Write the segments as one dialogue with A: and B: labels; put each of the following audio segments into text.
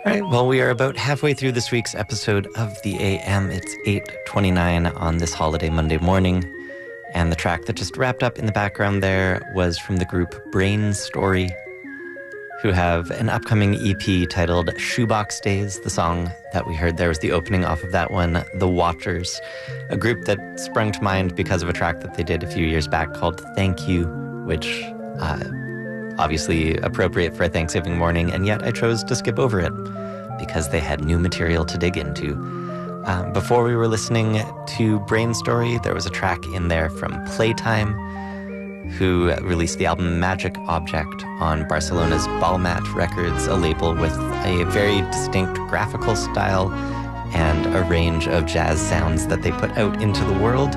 A: All right, well, we are about halfway through this week's episode of the AM. It's 8:29 on this holiday Monday morning, and the track that just wrapped up in the background there was from the group Brain Story, who have an upcoming EP titled Shoebox Days. The song that we heard there was the opening off of that one, The Watchers, a group that sprung to mind because of a track that they did a few years back called Thank You, which obviously appropriate for a Thanksgiving morning, and yet I chose to skip over it because they had new material to dig into. Before we were listening to Brain Story, there was a track in there from Playtime, who released the album Magic Object on Barcelona's Balmat Records, a label with a very distinct graphical style and a range of jazz sounds that they put out into the world.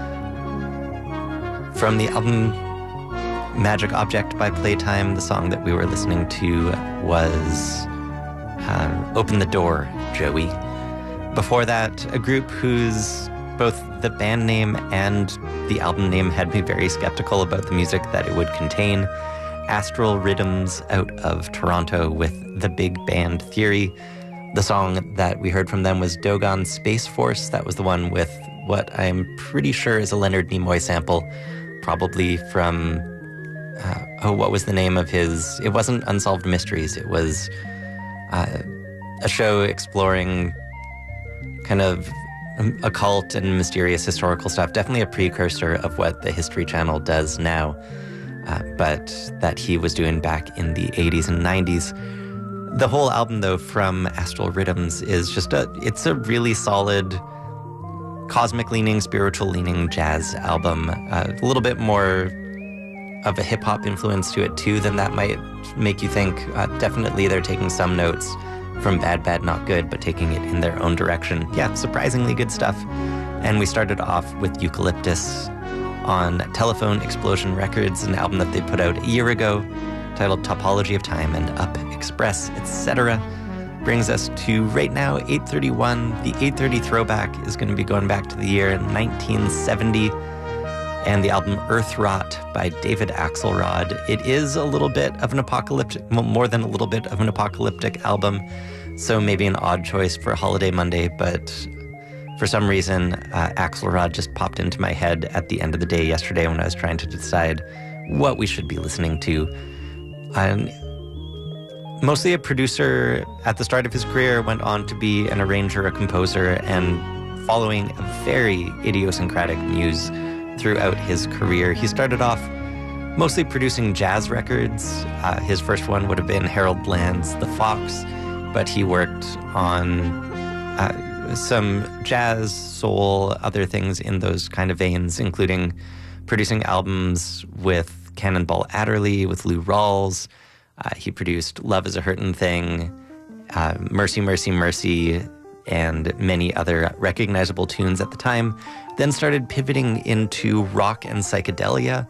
A: From the album Magic Object by Playtime, the song that we were listening to was Open the Door, Joey. Before that, a group whose both the band name and the album name had me very skeptical about the music that it would contain. Astral Rhythms out of Toronto with The Big Band Theory. The song that we heard from them was Dogon Space Force. That was the one with what I'm pretty sure is a Leonard Nimoy sample, probably from what was the name of his... It wasn't Unsolved Mysteries. It was a show exploring kind of occult and mysterious historical stuff. Definitely a precursor of what the History Channel does now, but that he was doing back in the 80s and 90s. The whole album, though, from Astral Rhythms is just it's a really solid cosmic-leaning, spiritual-leaning jazz album. A little bit more of a hip-hop influence to it, too, than that might make you think. Definitely they're taking some notes from Bad Bad Not Good, but taking it in their own direction. Yeah, surprisingly good stuff. And we started off with Eucalyptus on Telephone Explosion Records, an album that they put out a year ago, titled Topology of Time and Up Express, etc. Brings us to right now, 8:31. The 8:30 throwback is going to be going back to the year 1970, and the album Earth Rot by David Axelrod. It is a little bit of an apocalyptic, well, more than a little bit of an apocalyptic album, so maybe an odd choice for a holiday Monday, but for some reason, Axelrod just popped into my head at the end of the day yesterday when I was trying to decide what we should be listening to. Mostly a producer at the start of his career, went on to be an arranger, a composer, and following a very idiosyncratic muse throughout his career. He started off mostly producing jazz records. His first one would have been Harold Land's The Fox, but he worked on some jazz, soul, other things in those kind of veins, including producing albums with Cannonball Adderley, with Lou Rawls. He produced Love is a Hurtin' Thing, Mercy, Mercy, Mercy, and many other recognizable tunes at the time. Then started pivoting into rock and psychedelia.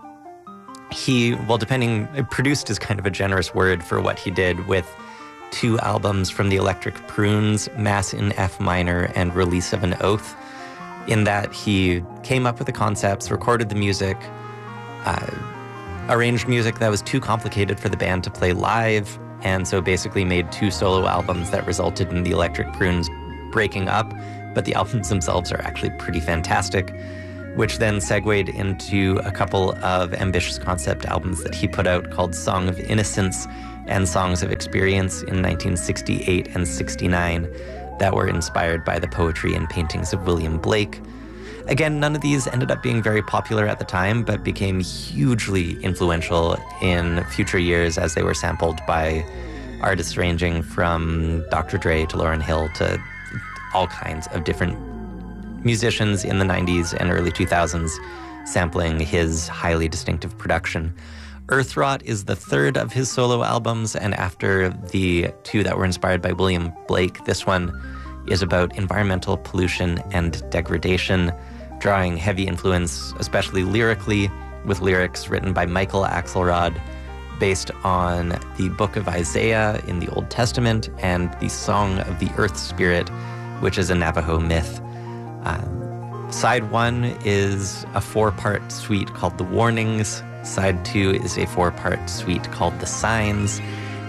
A: Produced is kind of a generous word for what he did, with 2 albums from the Electric Prunes, Mass in F minor and Release of an Oath, in that he came up with the concepts, recorded the music, arranged music that was too complicated for the band to play live, and so basically made 2 solo albums that resulted in the Electric Prunes breaking up, but the albums themselves are actually pretty fantastic, which then segued into a couple of ambitious concept albums that he put out called Song of Innocence and Songs of Experience in 1968 and 69 that were inspired by the poetry and paintings of William Blake. Again, none of these ended up being very popular at the time, but became hugely influential in future years as they were sampled by artists ranging from Dr. Dre to Lauryn Hill to all kinds of different musicians in the 90s and early 2000s sampling his highly distinctive production. Earth Rot is the 3rd of his solo albums, and after the 2 that were inspired by William Blake, this one is about environmental pollution and degradation, drawing heavy influence, especially lyrically, with lyrics written by Michael Axelrod, based on the Book of Isaiah in the Old Testament and the Song of the Earth Spirit, which is a Navajo myth. Side 1 is a 4-part suite called The Warnings. Side 2 is a 4-part suite called The Signs.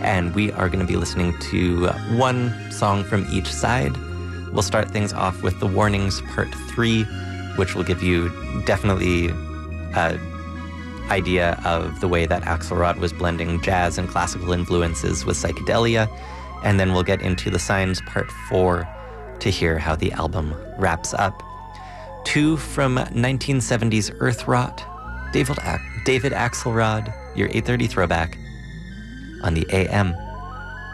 A: And we are going to be listening to one song from each side. We'll start things off with The Warnings Part 3, which will give you definitely an idea of the way that Axelrod was blending jazz and classical influences with psychedelia. And then we'll get into The Signs Part 4 to hear how the album wraps up. 2 from 1970s Earth Rot, David Axelrod, your 8:30 throwback on the AM.